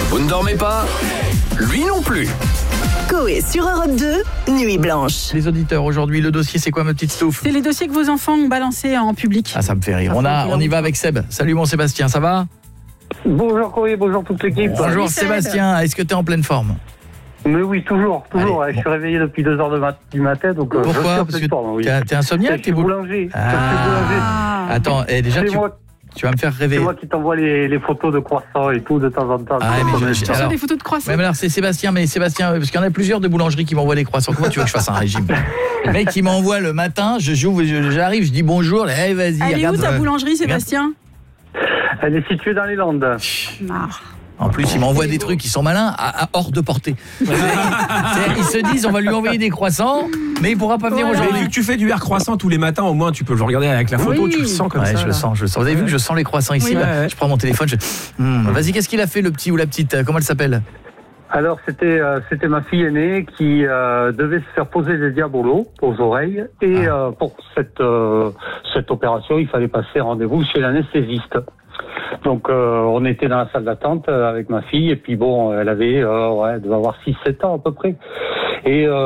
Vous ne dormez pas? Lui non plus. Coé sur Europe 2, Nuit Blanche. Les auditeurs, aujourd'hui, le dossier, c'est quoi, ma petite Stouff? C'est les dossiers que vos enfants ont balancés en public. Ah, ça me fait rire. On y va avec Seb. Salut, mon Sébastien, ça va? Bonjour Coé, bonjour toute l'équipe. Bonjour Salut, Sébastien, est-ce que tu es en pleine forme? Mais oui, toujours. Allez, Je bon. suis réveillé depuis 2h du matin, donc je suis Pourquoi? en Parce pleine que forme, oui. t'es insomniaque? Je suis boulanger. Ah. Je suis boulanger. Attends, déjà, tu vas me faire rêver. C'est moi qui t'envoie les photos de croissants et tout de temps en temps. Ah, mais Ce sont alors, des photos de croissants. ouais, mais alors c'est Sébastien, parce qu'il y en a plusieurs de boulangeries qui m'envoient des croissants. Comment tu veux que je fasse un régime? Le mec qui m'envoie le matin, j'arrive, je dis bonjour, allez, vas-y. Elle est où regarde, ta boulangerie, Sébastien? Elle est située dans les Landes. Ah. En plus, il m'envoie des trucs qui sont malins, hors de portée. Ils se disent, on va lui envoyer des croissants, mais il pourra pas venir Voilà. aujourd'hui. Mais vu que tu fais du air croissant tous les matins, au moins tu peux le regarder avec la photo, Oui. tu le sens comme Ouais, ça. je le sens. Vous avez vu que je sens les croissants ici, Oui. là. Ouais. Je prends mon téléphone, Vas-y, qu'est-ce qu'il a fait, le petit ou la petite? Comment elle s'appelle? Alors c'était ma fille aînée qui devait se faire poser des diabolos aux oreilles et pour cette opération il fallait passer rendez-vous chez l'anesthésiste. Donc on était dans la salle d'attente avec ma fille et puis bon elle avait elle devait avoir 6-7 ans à peu près et